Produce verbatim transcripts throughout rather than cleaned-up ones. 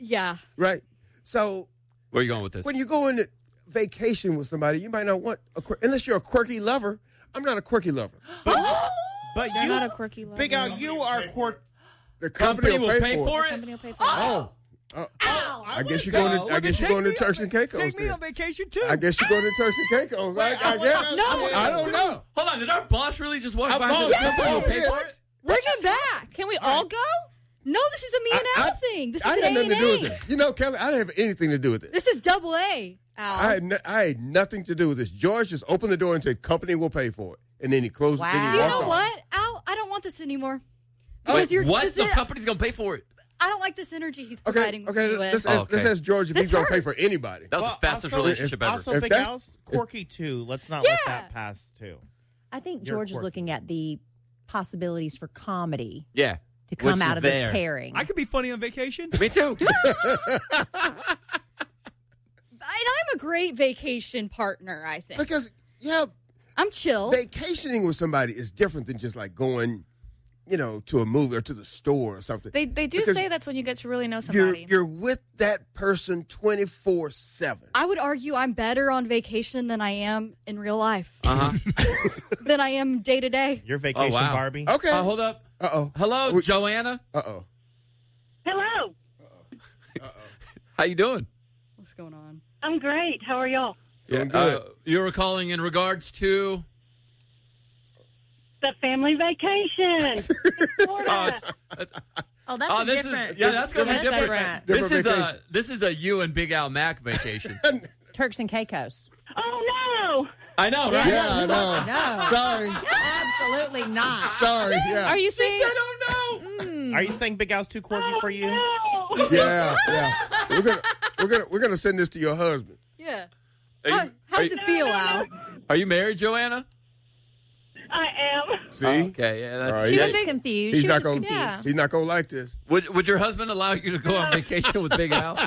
Yeah. Right? So Where are you going with this? when you go on a vacation with somebody, you might not want, a, quir- unless you're a quirky lover. I'm not a quirky lover. But, but You're you, not a quirky lover. Big Al, you are quirk. The company, Company will pay for for it. it? Company will pay for it. Oh. Uh, Ow, I guess you're wanna going go. to. I guess you're going to Turks and Caicos. Take me then. on vacation too. I guess you're going to Turks and Caicos. I, I I guess. wanna No. go. I don't know. Hold on, did our boss really just walk Our by and boss- say the company will pay Yeah. for it? Bring him back. Can we all go? No, this is a me and I- Al I- thing. This is I an had A nothing and to do with A. this. You know, Kelly, I didn't have anything to do with it. This is double A, Al. I had, no, I had nothing to do with this. George just opened the door and said, "Company will pay for it," and then he closed. Wow. Then he Do you walked know off. what, Al? I don't want this anymore. Wait, Because you're, what? this The is- company's going to pay for it? I don't like this energy he's Okay, providing okay. me with. Let's, Oh, ask, okay. let's ask George if This he's going to pay hurts. for anybody. That was Well, the fastest also- relationship ever. Also, If Big that's- Al's quirky too. Let's not Yeah. let that pass too. I think You're George is quirky. looking at the possibilities for comedy Yeah. to come Which out is of there. this pairing. I could be funny on vacation. Me too. And I'm a great vacation partner, I think. Because yeah, I'm chill. vacationing with somebody is different than just like going, you know, to a movie or to the store or something. They they do Because say that's when you get to really know You're somebody. you're with that person twenty-four seven. I would argue I'm better on vacation than I am in real life, Uh huh. than I am day to day. Your vacation, Oh, wow. Barbie. Okay. Uh, hold up. Uh oh. Hello, We- Joanna. Uh oh. Hello. How you doing? What's going on? I'm great. How are y'all? Doing good. Uh, you were calling in regards to. The family vacation in Oh, Florida. it's, oh, that's oh, a this different. is yeah, that's gonna be That's different. different. This Different is a vacation. this is a you and Big Al Mac vacation. Turks and Caicos. Oh, no. I know, right? Yeah, I know. No. Sorry. Absolutely not. Sorry. Yeah. Are you saying? I don't know. Are you saying Big Al's too quirky for you? Oh, no. Yeah. Yeah. We're gonna we're gonna we're gonna send this to your husband. Yeah. Are How, you, how are does you, it feel, Al? are you married, Joanna? I am. See. Okay, yeah. That's, All right, She yeah. was confused. He's she not was gonna. confused. Yeah. He's not gonna like this. Would Would your husband allow you to go on vacation with Big Al?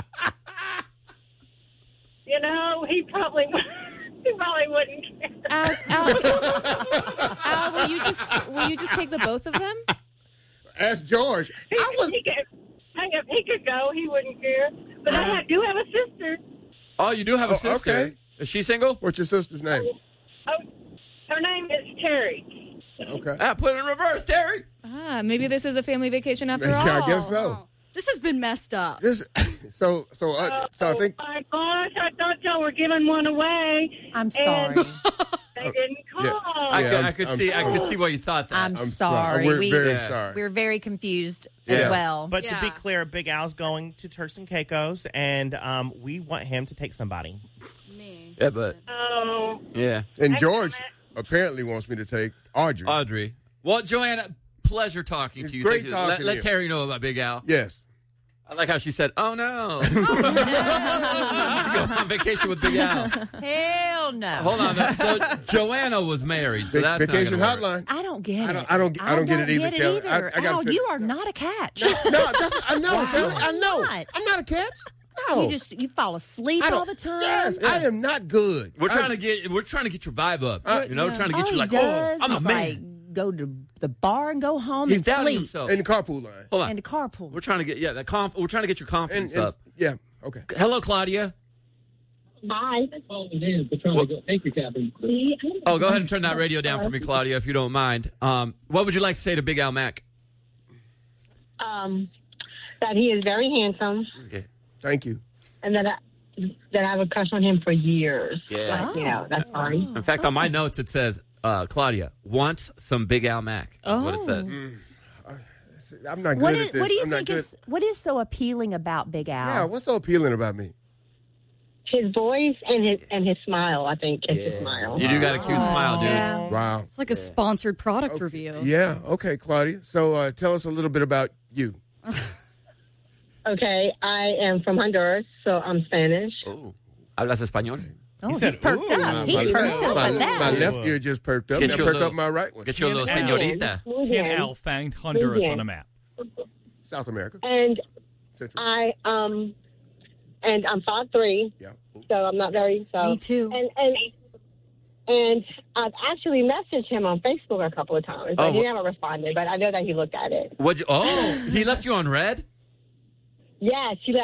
You know, he probably he probably wouldn't care. Al, Al, Al, will you just will you just take the both of them? Ask George. He, I was. he could, hang up, he could go. He wouldn't care. But I have- do have a sister. Oh, you do have a Oh, sister. okay. Is she single? What's your sister's name? Oh, her name is Terry. Okay. Ah, put it in reverse, Terry. Ah, maybe this is a family vacation after all. Yeah, I guess so. This has been messed up. This. So so uh, so I think. Oh, my gosh, I thought y'all were giving one away. I'm sorry. They didn't call. Yeah. I Yeah, could, I'm- I could I'm see. I sorry. could see why you thought that. I'm, I'm sorry. We're we, very Yeah. sorry. we were very confused Yeah. as well. But to be Yeah. clear, Big Al's going to Turks and Caicos, and um, we want him to take somebody. Me. yeah, but Oh, yeah, And George apparently wants me to take Audrey. Audrey. Well, Joanna, pleasure talking It's to you. great Thank you. talking Let, to let you. Terry know about Big Al. Yes. I like how she said, "Oh no, go on vacation with Big Al." Hell no. Hold on. though. So Joanna was married. So Vac- that's not vacation gonna work. hotline. I don't get I it. don't- I don't- I don't get it either, Get Kelly. it either. I- I gotta Al, say- you are not a catch. No, that's I know. Why Kelly, I know. not? I'm not a catch. No. You just you fall asleep I don't- all the time. Yes, I am not good. We're I- trying to get. We're trying to get your vibe up. Uh, you know, trying to All get you he like, does oh, I'm a is man. like go to the bar and go home He's and doubting sleep himself. in the carpool line. Hold on. and carpool. We're trying to get yeah. That conf- We're trying to get your And, confidence and- up. yeah. Okay. Hello, Claudia. hi. Thank you, Captain. Oh, go ahead and turn that radio down for me, Claudia, if you don't mind. Um, what would you like to say to Big Al Mac? Um, that he is very handsome, Okay. Thank you. and that I, that I would crush on him for years. Yeah. Like, you know, that's fine. In fact, on my notes it says, uh, Claudia wants some Big Al Mac. Is Oh. what it says. I'm not good What at is, this. what do you I'm not think good. is what is so appealing about Big Al? Yeah. What's so appealing about me? His voice and his and his smile. I think it's Yeah. his smile. You do got a cute smile, dude. Yeah. Wow. It's like a sponsored product Okay. review. Yeah. Okay, Claudia. So uh, tell us a little bit about you. Okay, I am from Honduras, so I'm Spanish. Oh. Hablas español? Oh, He he's said, perked ooh, up. He my, perked left, up my, with that. my left ear just perked up. Get Now your perk little- up my right one. Get your little Al. señorita. Muy Can bien. Al find Honduras Muy on a bien. map? South America. And Central. I um, and I'm five three, Yeah. so I'm not very so. Me too. And and and I've actually messaged him on Facebook a couple of times, but Oh, he wh- never responded. But I know that he looked at it. What'd you, oh, he left you on red? Yes, he